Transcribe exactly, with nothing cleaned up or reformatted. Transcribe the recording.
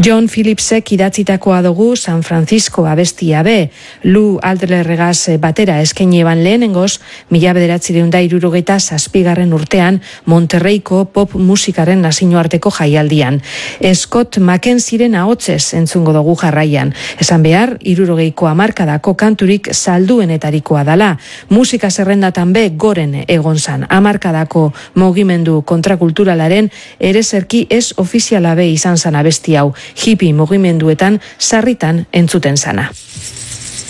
John Phillipsek idatzitakoa dugu San Francisco abestia be, Lou Adlerregaz batera eskaini eban lehenengoz, mila bederatzireun da hirurogeita zazpigarren urtean Monterreiko pop musikaren nazioarteko jaialdian. Scott Mackenzie'ren ahotsez entzungo dugu jarraian. Esan behar, hirurogeiko hamarkadako kanturik salduenetarikoa dala. Musika zerrendatan be goren egon zan. Hamarkadako mugimendu kontrakulturalaren erezerki ez ofiziala be izan zan abesti hau, hippie mugimenduetan sarritan entzuten zana.